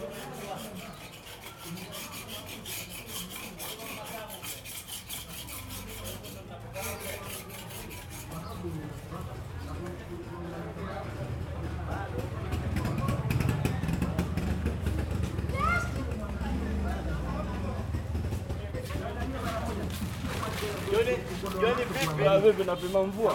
Jioni vipi? Vipi napima mvua?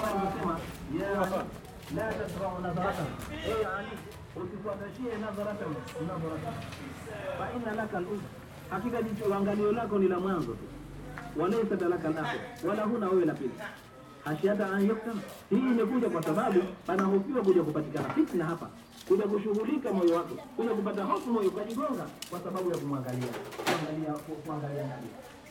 لا تزرع نظرة اي يعني usifuatashie nadharata fa inna laka al-ula, hakika jicho angalio lako ni la mwanzo tu, walaysa laka al-akhir, wala huna wewe la pili. Hashiata an yuktam, hii imekuja kwa sababu panahofiwa kuja kupatikana fitna hapa, kuja kushughulika moyo wako, kuja kupata hofu moyo ukajigonga kwa sababu ya kumwangalia nabii.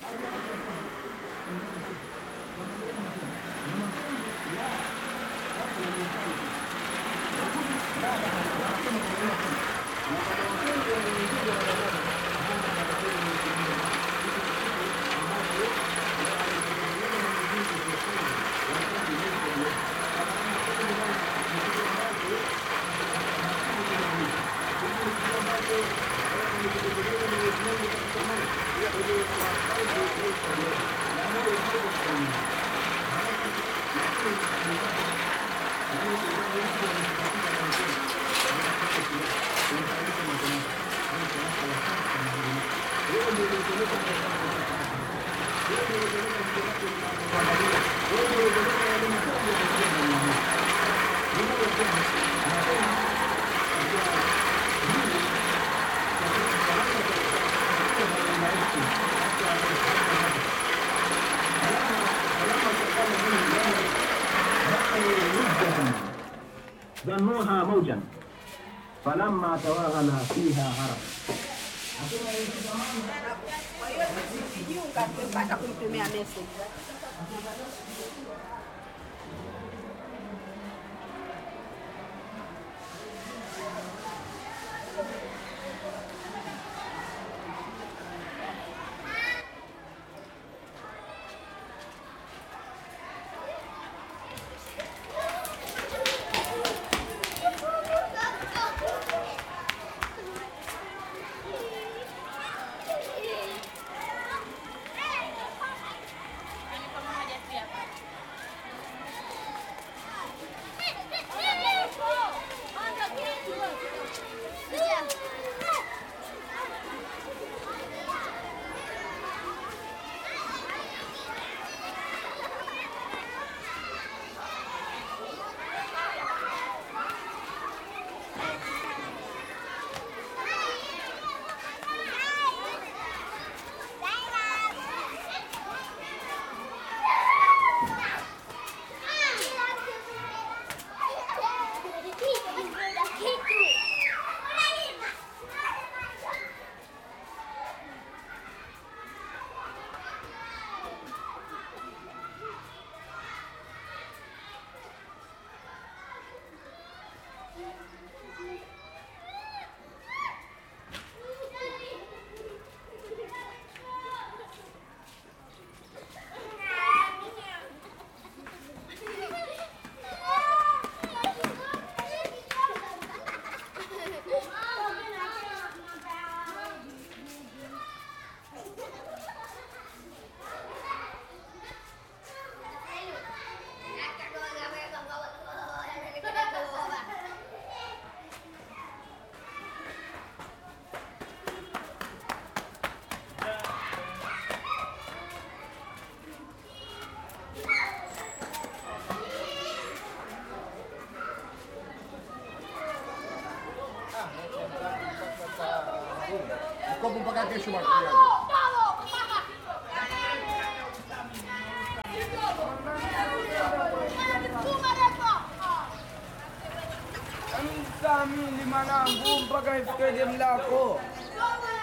ظنوها موجا فلما توغل فيها غرق. Como mpaka kesho bwana. Mimi mwanangu mpaka ifike game lako.